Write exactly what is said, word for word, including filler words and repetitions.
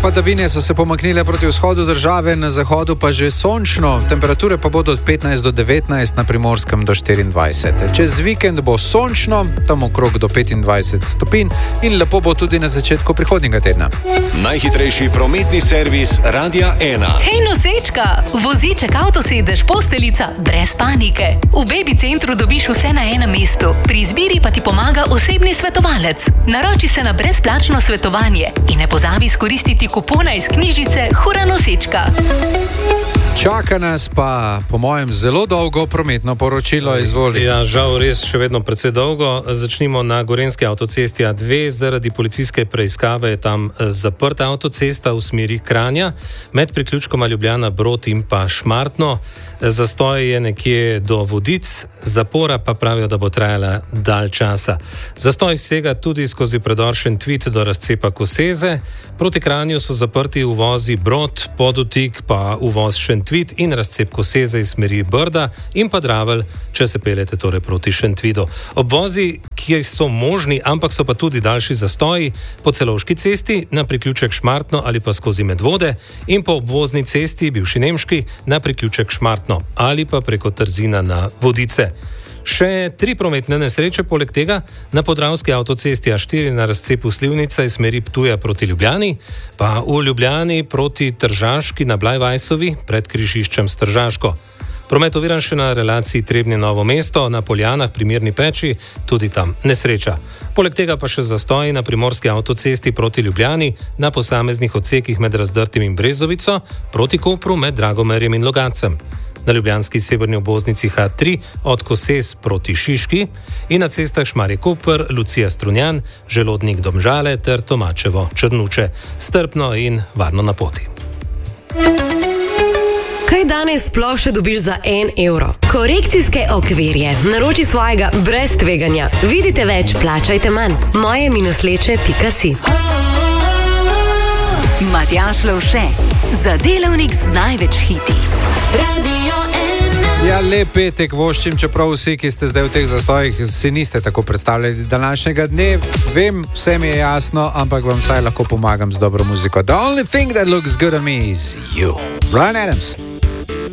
padavine so se pomaknile proti vzhodu države, na zahodu pa že sončno. Temperature pa bodo od petnajst do devetnajst, na Primorskem do štiriindvajset. Čez vikend bo sončno, tam okrog do petindvajset stopinj in lepo bo tudi na začetku prihodnjega tedna. Najhitrejši prometni servis Radia ena. Hej nosečka, voziček, avtosedež, posteljica, brez panike. V Baby centru dobiš vse na enem mestu. Pri izbiri pa ti pomaga osebni svetovalec. Naroči se na brezplačno svetovanje in ne pozabi izkoristiti kupona iz knjižice Hura nosečka. Čaka nas pa, po mojem, zelo dolgo prometno poročilo, izvoli. Ja, žal res še vedno precej dolgo. Začnimo na Gorenjski avtocesti A dve. Zaradi policijske preiskave je tam zaprta avtocesta v smeri Kranja, med priključkoma Ljubljana Brod in pa Šmartno. Zastoj je nekje do Vodic, zapora pa pravijo, da bo trajala dalj časa. Zastoj sega tudi skozi predor Šentvid do razcepa Koseze. Proti Kranju so zaprti uvozi Brod, Podutik pa uvoz Šentvid in razcep Koseze iz smeri Brda in pa Dravelj, če se peljete torej proti Šentvidu. Obvozi, ki so možni, ampak so pa tudi daljši zastoji, po Celovški cesti na priključek Šmartno ali pa skozi Medvode in po obvozni cesti, bivši nemški, na priključek Šmartno ali pa preko Trzina na Vodice. Še tri prometne nesreče poleg tega na Podravski avtocesti A štiri na razcepu Slivnica iz smeri Ptuja proti Ljubljani, pa v Ljubljani proti Tržaški na Blajvajsovi pred križiščem s Tržaško. Promet oviran še na relaciji Trebnje-Novo mesto, na Poljanah pri Mirni Peči, tudi tam nesreča. Poleg tega pa še zastoji na Primorski avtocesti proti Ljubljani, na posameznih odsekih med Razdrtim in Brezovico, proti Kopru med Dragomerjem in Logatcem. Na ljubljanski severni obvoznici H tri od Koses proti Šiški in na cestah Šmarje-Koper, Lucija Strunjan, Želodnik Domžale ter Tomačevo Črnuče. Strpno in varno na poti. Kaj danes sploh še dobiš za en evro? Korekcijske okvirje. Naroči svojega brez tveganja. Vidite več, plačajte manj. moje minusleče pika si. Matjaž Lovše. Za delavnik z največ hiti. Radio ena. Ja, lep petek voščim, čeprav vsi, ki ste zdaj v teh zastojih, si niste tako predstavljali današnjega dne. Vem, vse mi je jasno, ampak vam vsaj lahko pomagam z dobro muziko. The only thing that looks good on me is you. Bryan Adams.